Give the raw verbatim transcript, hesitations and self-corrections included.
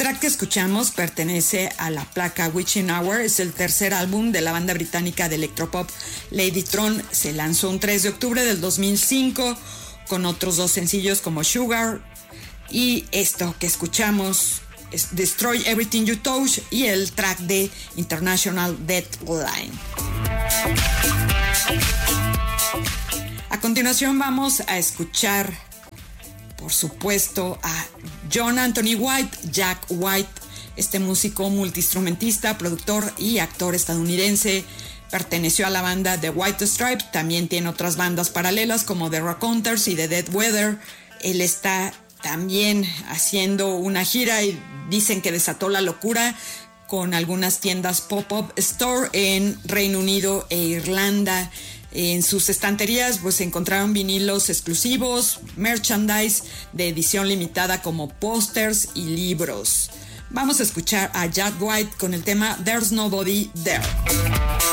track que escuchamos pertenece a la placa Witching Hour, es el tercer álbum de la banda británica de electropop Ladytron. Se lanzó un tres de octubre del dos mil cinco con otros dos sencillos como Sugar y esto que escuchamos es Destroy Everything You Touch y el track de International Deadline. A continuación vamos a escuchar, por supuesto, a John Anthony White, Jack White, este músico multiinstrumentista, productor y actor estadounidense. Perteneció a la banda The White Stripes, también tiene otras bandas paralelas como The Raconteurs y The Dead Weather. Él está también haciendo una gira y dicen que desató la locura con algunas tiendas pop-up store en Reino Unido e Irlanda. En sus estanterías pues se encontraron vinilos exclusivos, merchandise de edición limitada como pósters y libros. Vamos a escuchar a Jack White con el tema There's Nobody There.